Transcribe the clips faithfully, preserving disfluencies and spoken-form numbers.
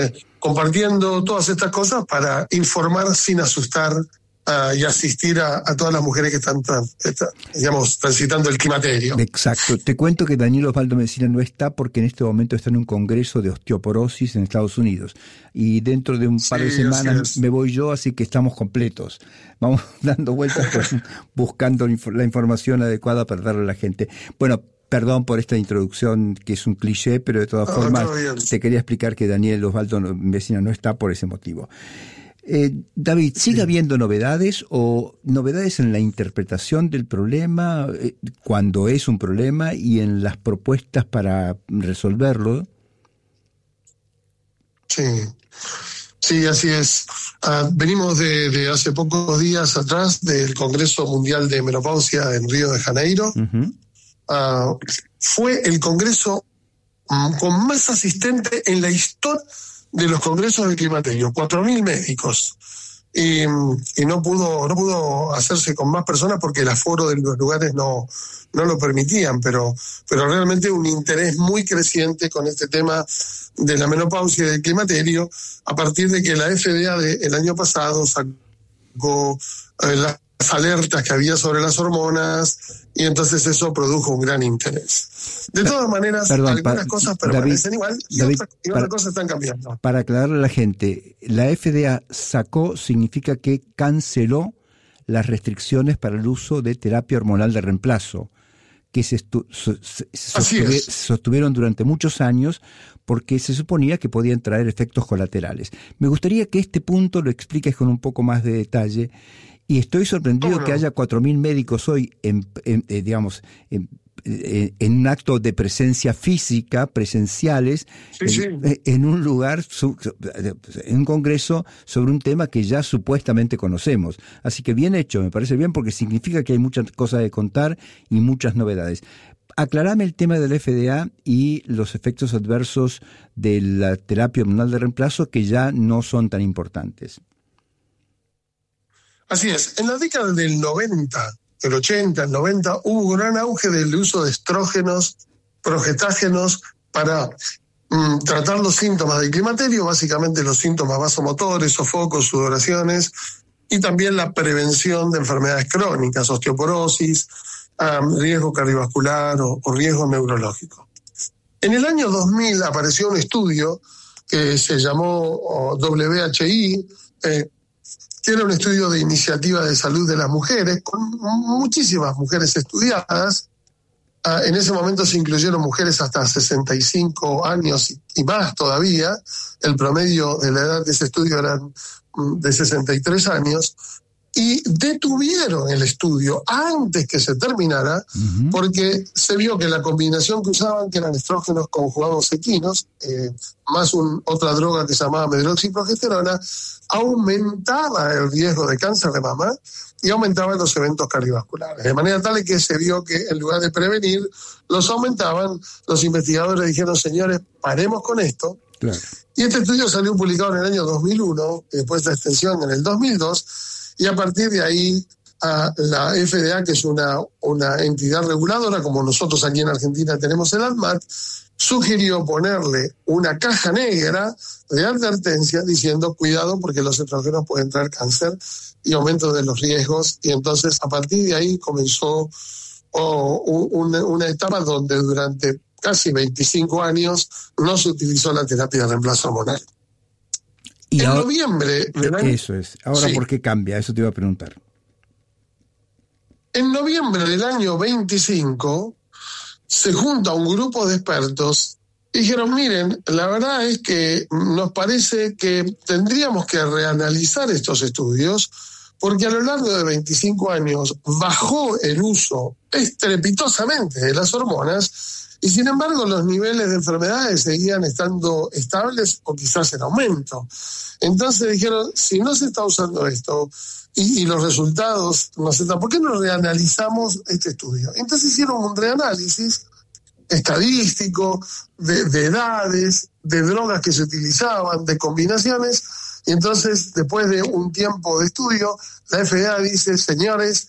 compartiendo todas estas cosas para informar sin asustar uh, y asistir a, a todas las mujeres que están, están, digamos, transitando el climaterio. Exacto. Te cuento que Daniel Osvaldo Mesina no está porque en este momento está en un congreso de osteoporosis en Estados Unidos. Y dentro de un par sí, de semanas me voy yo, así que estamos completos. Vamos dando vueltas pues, buscando la información adecuada para darle a la gente. Bueno, perdón por esta introducción que es un cliché, pero de todas oh, formas te quería explicar que Daniel Osvaldo Mesina no está por ese motivo. Eh, David, ¿sigue sí. habiendo novedades o novedades en la interpretación del problema eh, cuando es un problema y en las propuestas para resolverlo? Sí, sí, así es. Uh, venimos de, de hace pocos días atrás del Congreso Mundial de Menopausia en Río de Janeiro. Uh-huh. Uh, fue el congreso um, con más asistentes en la historia de los congresos de climaterio, cuatro mil médicos. Y, y no pudo no pudo hacerse con más personas porque el aforo de los lugares no, no lo permitían, pero, pero realmente un interés muy creciente con este tema de la menopausia y del climaterio, a partir de que la F D A de, el año pasado sacó eh, las alertas que había sobre las hormonas, y entonces eso produjo un gran interés. De todas maneras, Perdón, algunas para, cosas permanecen David, igual y, David, otras, y otras para, cosas están cambiando. Para aclararle a la gente, la F D A sacó significa que canceló las restricciones para el uso de terapia hormonal de reemplazo, que se, estu- so, se sostuve- sostuvieron durante muchos años porque se suponía que podían traer efectos colaterales. Me gustaría que este punto lo expliques con un poco más de detalle. Y estoy sorprendido no? que haya cuatro mil médicos hoy, en, en, en, digamos, en, en, en un acto de presencia física, presenciales, sí, en, sí. en un lugar, en un congreso sobre un tema que ya supuestamente conocemos. Así que bien hecho, me parece bien, porque significa que hay muchas cosas de contar y muchas novedades. Aclarame el tema de la F D A y los efectos adversos de la terapia hormonal de reemplazo, que ya no son tan importantes. Así es, en la década del noventa, el ochenta, el noventa, hubo un gran auge del uso de estrógenos, progestágenos para mm, tratar los síntomas del climaterio, básicamente los síntomas vasomotores, sofocos, sudoraciones, y también la prevención de enfermedades crónicas, osteoporosis, um, riesgo cardiovascular o, o riesgo neurológico. En el año dos mil apareció un estudio que se llamó W H I, eh, que era un estudio de iniciativa de salud de las mujeres, con muchísimas mujeres estudiadas. Uh, en ese momento se incluyeron mujeres hasta sesenta y cinco años y, y más todavía. El promedio de la edad de ese estudio era de sesenta y tres años. Y detuvieron el estudio antes que se terminara, uh-huh. porque se vio que la combinación que usaban, que eran estrógenos conjugados equinos, eh, más un, otra droga que se llamaba medroxiprogesterona, aumentaba el riesgo de cáncer de mama y aumentaban los eventos cardiovasculares. De manera tal que se vio que en lugar de prevenir, los aumentaban. Los investigadores dijeron, señores, paremos con esto. Claro. Y este estudio salió publicado en el año dos mil uno, después de extensión en el dos mil dos, y a partir de ahí a la F D A, que es una, una entidad reguladora, como nosotros aquí en Argentina tenemos el ANMAT, sugirió ponerle una caja negra de advertencia diciendo cuidado porque los estrógenos pueden traer cáncer y aumento de los riesgos. Y entonces a partir de ahí comenzó oh, una, una etapa donde durante casi veinticinco años no se utilizó la terapia de reemplazo hormonal. Y en ahora, noviembre del año, eso es. Ahora, sí. ¿Por qué cambia? Eso te iba a preguntar. En noviembre del año veinticinco se junta un grupo de expertos y dijeron, miren, la verdad es que nos parece que tendríamos que reanalizar estos estudios porque a lo largo de veinticinco años bajó el uso estrepitosamente de las hormonas y sin embargo los niveles de enfermedades seguían estando estables o quizás en aumento. Entonces dijeron, si no se está usando esto y, y los resultados no se están, ¿por qué no reanalizamos este estudio? Entonces hicieron un reanálisis estadístico de, de edades, de drogas que se utilizaban, de combinaciones, y entonces después de un tiempo de estudio, la F D A dice, señores,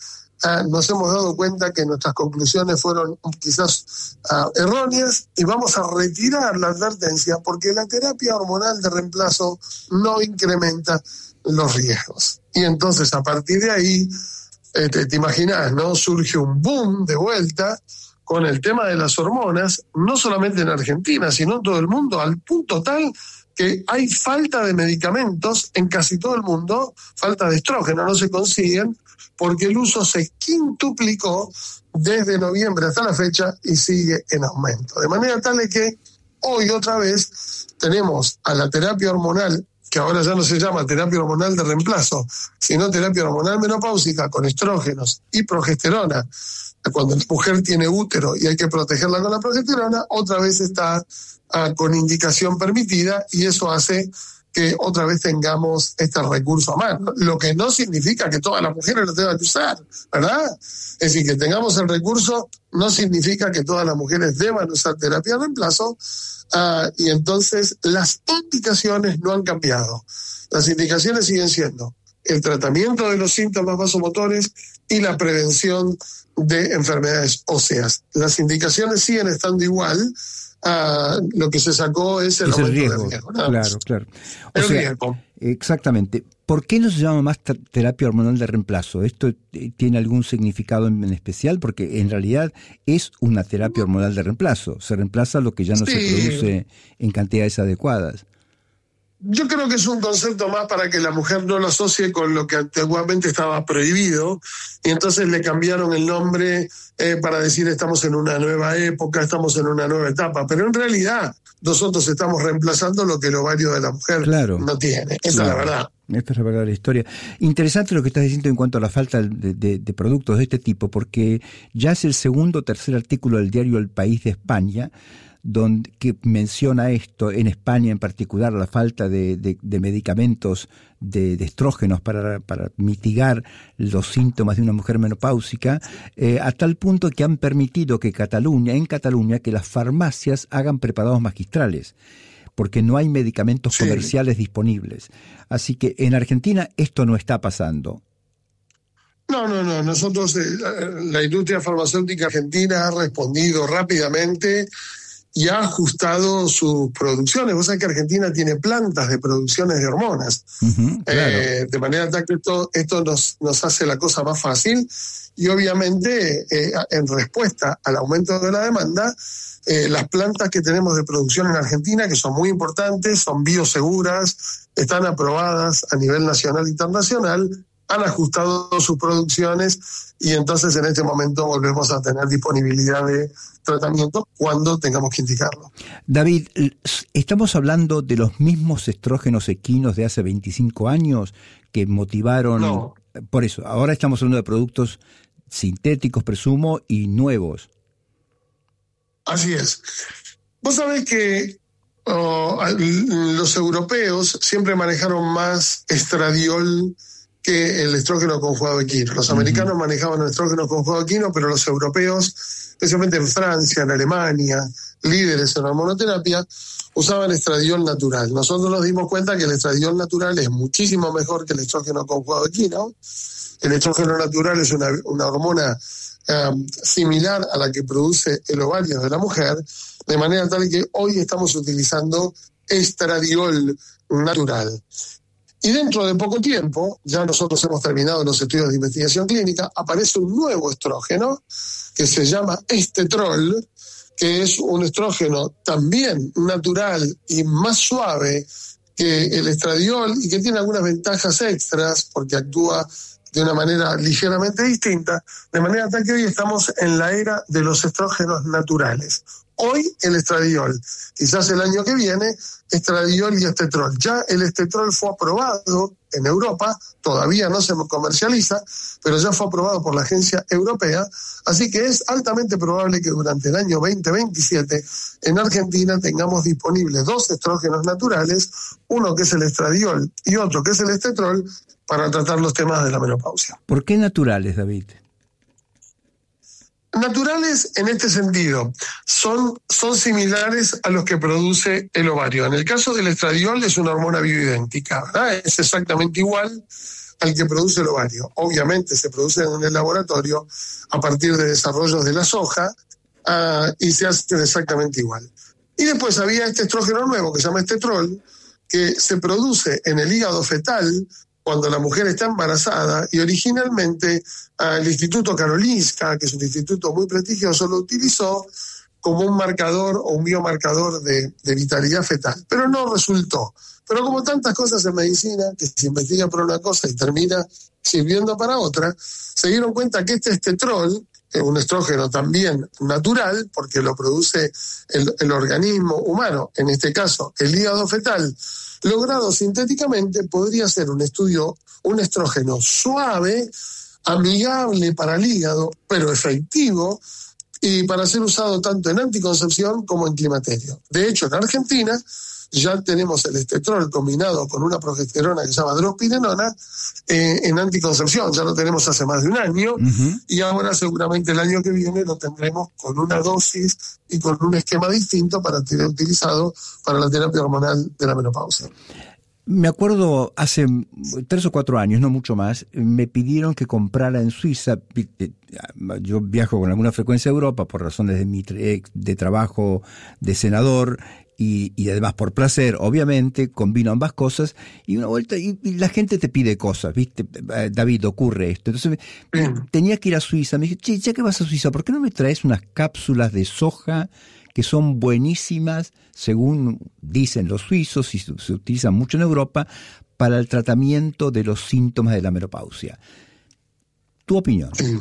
uh, nos hemos dado cuenta que nuestras conclusiones fueron quizás uh, erróneas y vamos a retirar la advertencia porque la terapia hormonal de reemplazo no incrementa los riesgos. Y entonces a partir de ahí, eh, te, te imaginás, ¿no? Surge un boom de vuelta con el tema de las hormonas, no solamente en Argentina, sino en todo el mundo, al punto tal que hay falta de medicamentos en casi todo el mundo, falta de estrógeno, no se consiguen, porque el uso se quintuplicó desde noviembre hasta la fecha y sigue en aumento. De manera tal de que hoy otra vez tenemos a la terapia hormonal, que ahora ya no se llama terapia hormonal de reemplazo, sino terapia hormonal menopáusica con estrógenos y progesterona. Cuando la mujer tiene útero y hay que protegerla con la progesterona, otra vez está uh, con indicación permitida y eso hace que otra vez tengamos este recurso a mano. Lo que no significa que todas las mujeres lo tengan que usar, ¿verdad? Es decir, que tengamos el recurso no significa que todas las mujeres deban usar terapia de reemplazo uh, y entonces las indicaciones no han cambiado. Las indicaciones siguen siendo el tratamiento de los síntomas vasomotores y la prevención de enfermedades óseas. Las indicaciones siguen estando igual, uh, lo que se sacó es el es aumento el riesgo, del riesgo. Claro, claro. O el sea, riesgo. Exactamente. ¿Por qué no se llama más terapia hormonal de reemplazo? ¿Esto tiene algún significado en especial? Porque en realidad es una terapia hormonal de reemplazo. Se reemplaza lo que ya no sí. se produce en cantidades adecuadas. Yo creo que es un concepto más para que la mujer no lo asocie con lo que antiguamente estaba prohibido y entonces le cambiaron el nombre eh, para decir estamos en una nueva época, estamos en una nueva etapa, pero en realidad nosotros estamos reemplazando lo que el ovario de la mujer claro, no tiene. Esa claro. es la verdad. Esta es la verdad de la historia. Interesante lo que estás diciendo en cuanto a la falta de, de, de productos de este tipo, porque ya es el segundo o tercer artículo del diario El País de España donde que menciona esto, en España en particular, la falta de, de, de medicamentos de, de estrógenos para, para mitigar los síntomas de una mujer menopáusica, eh, a tal punto que han permitido que Cataluña, en Cataluña, que las farmacias hagan preparados magistrales, porque no hay medicamentos sí. comerciales disponibles. Así que en Argentina esto no está pasando. No, no, no. Nosotros, eh, la industria farmacéutica argentina ha respondido rápidamente y ha ajustado sus producciones. Vos sabés que Argentina tiene plantas de producciones de hormonas. Uh-huh, claro. eh, de manera tal que esto, esto nos, nos hace la cosa más fácil y obviamente eh, en respuesta al aumento de la demanda, eh, las plantas que tenemos de producción en Argentina, que son muy importantes, son bioseguras, están aprobadas a nivel nacional e internacional, han ajustado sus producciones y entonces en este momento volvemos a tener disponibilidad de tratamiento cuando tengamos que indicarlo. David, ¿estamos hablando de los mismos estrógenos equinos de hace veinticinco años que motivaron? No. Por eso, ahora estamos hablando de productos sintéticos, presumo, y nuevos. Así es. Vos sabés que oh, los europeos siempre manejaron más estradiol que el estrógeno conjugado equino. Los americanos uh-huh. manejaban el estrógeno conjugado equino, pero los europeos, especialmente en Francia, en Alemania, líderes en hormonoterapia, usaban estradiol natural. Nosotros nos dimos cuenta que el estradiol natural es muchísimo mejor que el estrógeno conjugado equino. El estrógeno natural es una, una hormona um, similar a la que produce el ovario de la mujer, de manera tal que hoy estamos utilizando estradiol natural. Y dentro de poco tiempo, ya nosotros hemos terminado los estudios de investigación clínica, aparece un nuevo estrógeno que se llama estetrol, que es un estrógeno también natural y más suave que el estradiol y que tiene algunas ventajas extras porque actúa de una manera ligeramente distinta, de manera tal que hoy estamos en la era de los estrógenos naturales. Hoy el estradiol, quizás el año que viene, estradiol y estetrol. Ya el estetrol fue aprobado en Europa, todavía no se comercializa, pero ya fue aprobado por la agencia europea, así que es altamente probable que durante el año veinte veintisiete en Argentina tengamos disponibles dos estrógenos naturales, uno que es el estradiol y otro que es el estetrol, para tratar los temas de la menopausia. ¿Por qué naturales, David? Naturales en este sentido, son, son similares a los que produce el ovario. En el caso del estradiol es una hormona bioidéntica, ¿verdad? Es exactamente igual al que produce el ovario. Obviamente se produce en el laboratorio a partir de desarrollos de la soja uh, y se hacen exactamente igual. Y después había este estrógeno nuevo que se llama estetrol, que se produce en el hígado fetal cuando la mujer está embarazada, y originalmente uh, el Instituto Karolinska, que es un instituto muy prestigioso, lo utilizó como un marcador o un biomarcador de, de vitalidad fetal, pero no resultó. Pero como tantas cosas en medicina, que se investiga por una cosa y termina sirviendo para otra, se dieron cuenta que este estetrol, un estrógeno también natural, porque lo produce el, el organismo humano, en este caso el hígado fetal, logrado sintéticamente, podría ser un estudio, un estrógeno suave, amigable para el hígado, pero efectivo, y para ser usado tanto en anticoncepción como en climaterio. De hecho, en Argentina ya tenemos el estetrol combinado con una progesterona que se llama drospirenona eh, en anticoncepción. Ya lo tenemos hace más de un año, uh-huh. y ahora seguramente el año que viene lo tendremos con una dosis y con un esquema distinto para ser utilizado para la terapia hormonal de la menopausia. Me acuerdo hace tres o cuatro años, no mucho más, me pidieron que comprara en Suiza. Yo viajo con alguna frecuencia a Europa por razones de mi de trabajo de senador y, y además por placer, obviamente, combino ambas cosas, y una vuelta, y, y la gente te pide cosas, ¿viste? David, ocurre esto. Entonces mm. tenía que ir a Suiza, me dije, che, ya que vas a Suiza, ¿por qué no me traes unas cápsulas de soja que son buenísimas, según dicen los suizos y se utilizan mucho en Europa, para el tratamiento de los síntomas de la menopausia? ¿Tu opinión? Sí.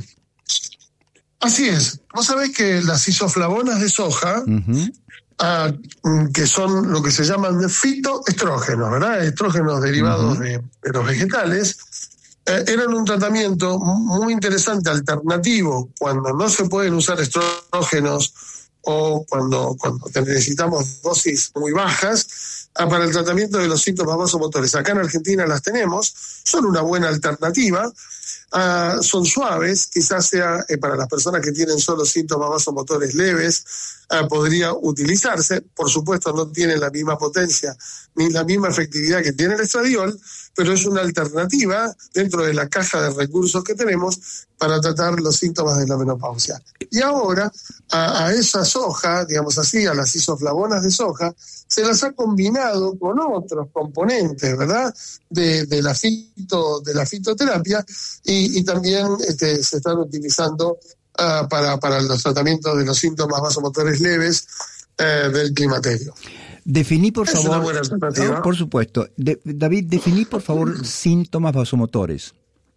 Así es. Vos sabés que las isoflavonas de soja, uh-huh. uh, que son lo que se llaman fitoestrógenos, ¿verdad? Estrógenos derivados uh-huh. de, de los vegetales, eh, eran un tratamiento muy interesante, alternativo, cuando no se pueden usar estrógenos o cuando, cuando necesitamos dosis muy bajas, para el tratamiento de los síntomas vasomotores. Acá en Argentina las tenemos, son una buena alternativa, uh, son suaves, quizás sea eh, para las personas que tienen solo síntomas vasomotores leves, uh, podría utilizarse. Por supuesto no tienen la misma potencia ni la misma efectividad que tiene el estradiol, pero es una alternativa dentro de la caja de recursos que tenemos para tratar los síntomas de la menopausia. Y ahora, a, a esa soja, digamos así, a las isoflavonas de soja, se las ha combinado con otros componentes, ¿verdad?, de, de, la, fito, de la fitoterapia, y, y también este, se están utilizando uh, para, para los tratamientos de los síntomas vasomotores leves uh, del climaterio. Definí, por es favor. Una buena alternativa. No, por supuesto. De, David, definí, por favor, síntomas vasomotores.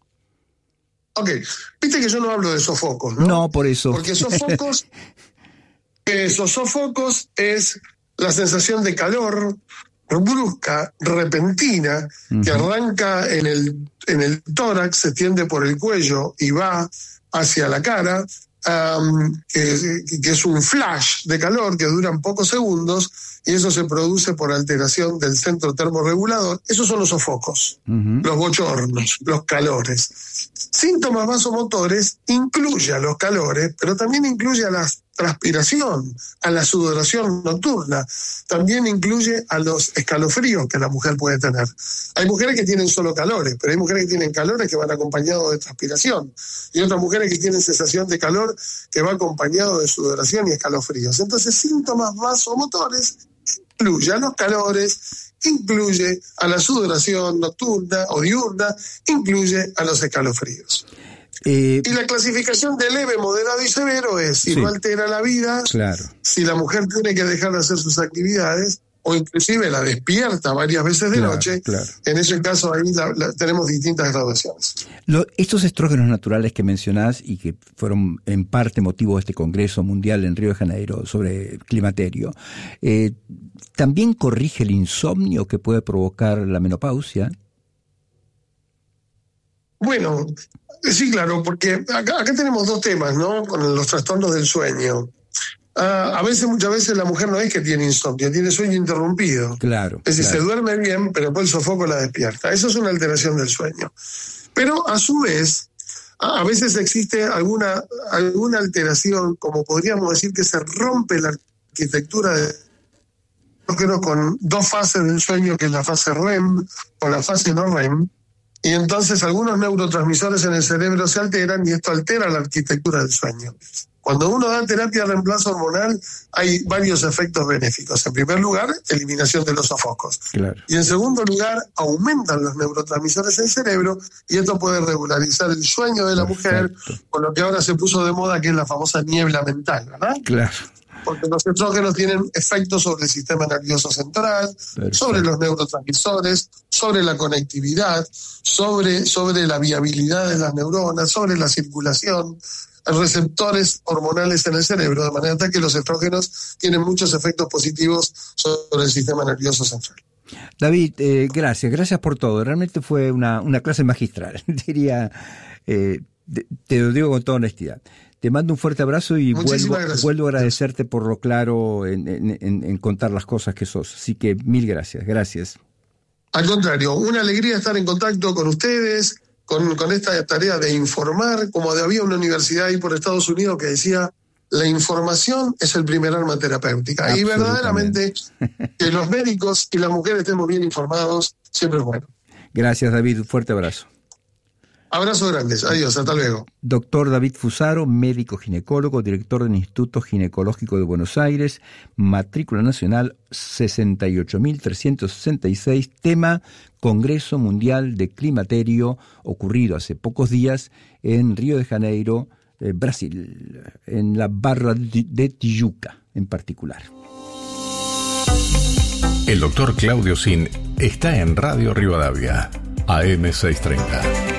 Ok, viste que yo no hablo de sofocos, ¿no? No, por eso. Porque sofocos, esos sofocos es la sensación de calor brusca, repentina, uh-huh. que arranca en el, en el tórax, se tiende por el cuello y va hacia la cara, um, que, que es un flash de calor que duran pocos segundos, y eso se produce por alteración del centro termorregulador. Esos son los sofocos, uh-huh. los bochornos, los calores. Síntomas vasomotores incluye a los calores, pero también incluye a la transpiración, a la sudoración nocturna, también incluye a los escalofríos que la mujer puede tener. Hay mujeres que tienen solo calores, pero hay mujeres que tienen calores que van acompañados de transpiración, y otras mujeres que tienen sensación de calor que va acompañado de sudoración y escalofríos. Entonces, síntomas vasomotores incluye a los calores, incluye a la sudoración nocturna o diurna, incluye a los escalofríos. Eh, y la clasificación de leve, moderado y severo es si sí. no altera la vida, claro. si la mujer tiene que dejar de hacer sus actividades, o inclusive la despierta varias veces de claro, noche, claro. en ese caso ahí la, la, tenemos distintas graduaciones. Lo, estos estrógenos naturales que mencionás y que fueron en parte motivo de este Congreso Mundial en Río de Janeiro sobre climaterio, eh, ¿también corrige el insomnio que puede provocar la menopausia? Bueno, sí, claro, porque acá, acá tenemos dos temas, ¿no? Con los trastornos del sueño. Uh, a veces, muchas veces la mujer no es que tiene insomnio, tiene sueño interrumpido. Claro. Es decir, claro. se duerme bien, pero después el sofoco la despierta. Eso es una alteración del sueño. Pero a su vez, a, a veces existe alguna, alguna alteración, como podríamos decir que se rompe la arquitectura de con dos fases del sueño, que es la fase R E M o la fase no R E M, y entonces algunos neurotransmisores en el cerebro se alteran y esto altera la arquitectura del sueño. Cuando uno da terapia de reemplazo hormonal, hay varios efectos benéficos. En primer lugar, eliminación de los sofocos. Claro. Y en segundo lugar, aumentan los neurotransmisores en el cerebro y esto puede regularizar el sueño de la Perfecto. mujer, con lo que ahora se puso de moda, que es la famosa niebla mental, ¿verdad? Claro. Porque los estrógenos tienen efectos sobre el sistema nervioso central, Perfecto. sobre los neurotransmisores, sobre la conectividad, sobre, sobre la viabilidad de las neuronas, sobre la circulación, receptores hormonales en el cerebro, de manera tal que los estrógenos tienen muchos efectos positivos sobre el sistema nervioso central. David, eh, gracias, gracias por todo. Realmente fue una, una clase magistral, diría, eh, te, te lo digo con toda honestidad. Te mando un fuerte abrazo y vuelvo, vuelvo a agradecerte por lo claro en, en, en, en contar las cosas que sos. Así que mil gracias, gracias. Al contrario, una alegría estar en contacto con ustedes, Con, con esta tarea de informar, como había una universidad ahí por Estados Unidos que decía, la información es el primer arma terapéutica. Y verdaderamente que los médicos y las mujeres estemos bien informados siempre es bueno. Gracias, David. Un fuerte abrazo. Abrazos grandes. Adiós. Hasta luego. Doctor David Fusaro, médico ginecólogo, director del Instituto Ginecológico de Buenos Aires, matrícula nacional sesenta y ocho mil trescientos sesenta y seis, tema Congreso Mundial de Climaterio, ocurrido hace pocos días en Río de Janeiro, eh, Brasil, en la Barra de Tijuca en particular. El doctor Claudio Zin está en Radio Rivadavia, A M seiscientos treinta.